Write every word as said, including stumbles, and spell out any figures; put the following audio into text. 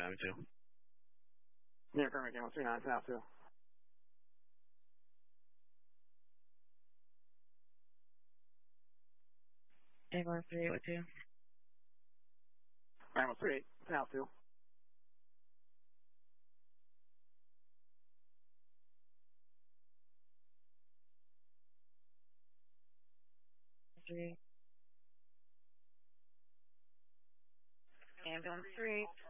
nine two. Yeah, Kermit, one three nine, South two. eight one three eight one two. nine one three eight, South two. Three. Ambulance three.